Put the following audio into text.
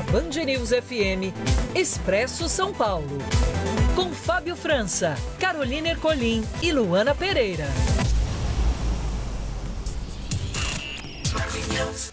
Band News FM, Expresso São Paulo. Com Fábio França, Carolina Ercolim e Luana Pereira.